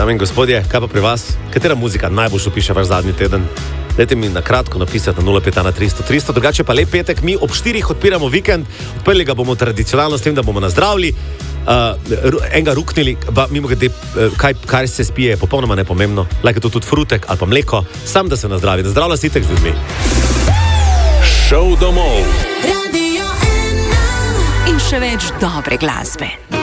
Dame in gospodje, kaj pa pri vas? Katera muzika najbolj opiše vaš zadnji teden? Dajte mi na kratko napisati na 051-300-300, drugače pa lep petek, mi ob 4 odpiramo vikend, odprli ga bomo tradicionalno s tem, da bomo nazdravili, enega ruknili, mimo grede, kaj se spije, je popolnoma nepomembno, like to tudi frutek ali pa mleko, sam da se nazdravi, nazdravlja si itek z ljudmi. Šov domov. Radio 1 in še več dobre glasbe.